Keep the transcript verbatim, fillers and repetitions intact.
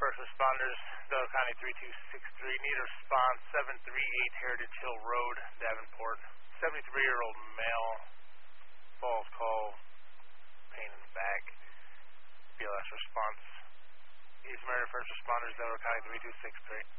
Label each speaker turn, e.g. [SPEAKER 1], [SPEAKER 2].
[SPEAKER 1] first responders, Delaware County three two six three, need a response, seven three eight Heritage Hill Road, Davenport. seventy-three-year-old male, falls call, pain in the back. B L S response. East Meridian first responders, Delaware County three two six three.